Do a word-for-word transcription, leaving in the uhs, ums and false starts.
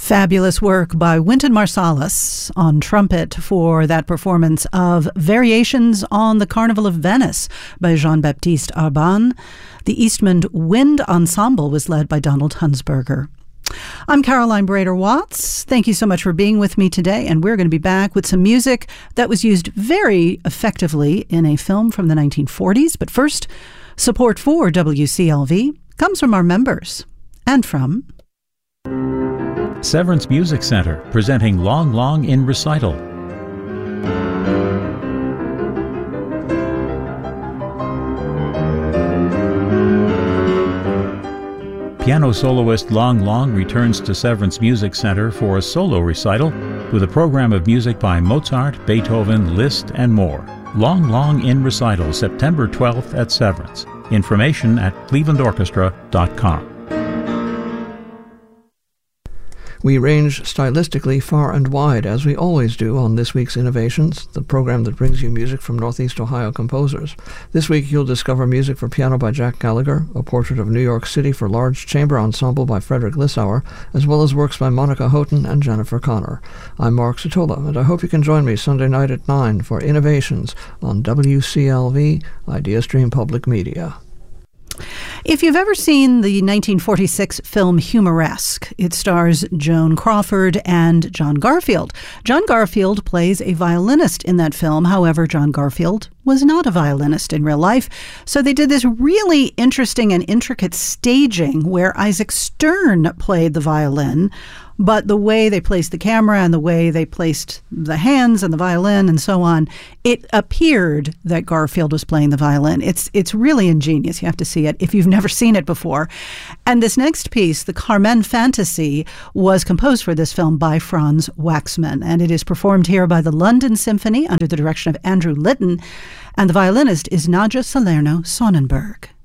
Fabulous work by Wynton Marsalis on trumpet for that performance of Variations on the Carnival of Venice by Jean-Baptiste Arban. The Eastman Wind Ensemble was led by Donald Hunsberger. I'm Caroline Brader-Watts. Thank you so much for being with me today, and we're going to be back with some music that was used very effectively in a film from the nineteen forties. But first, support for W C L V comes from our members and from Severance Music Center, presenting Long Long in Recital. Piano soloist Long Long returns to Severance Music Center for a solo recital with a program of music by Mozart, Beethoven, Liszt, and more. Long Long in Recital, September twelfth at Severance. Information at cleveland orchestra dot com. We range stylistically far and wide, as we always do on This Week's Innovations, the program that brings you music from Northeast Ohio composers. This week you'll discover music for piano by Jack Gallagher, a portrait of New York City for large chamber ensemble by Frederick Lissauer, as well as works by Monica Houghton and Jennifer Connor. I'm Mark Satola, and I hope you can join me Sunday night at nine for Innovations on W C L V, IdeaStream Public Media. If you've ever seen the nineteen forty-six film Humoresque, it stars Joan Crawford and John Garfield. John Garfield plays a violinist in that film. However, John Garfield was not a violinist in real life. So they did this really interesting and intricate staging where Isaac Stern played the violin, but the way they placed the camera and the way they placed the hands and the violin and so on, it appeared that Garfield was playing the violin. It's it's really ingenious. You have to see it if you've never seen it before. And this next piece, the Carmen Fantasy, was composed for this film by Franz Waxman, and it is performed here by the London Symphony under the direction of Andrew Litton, and the violinist is Nadja Salerno Sonnenberg.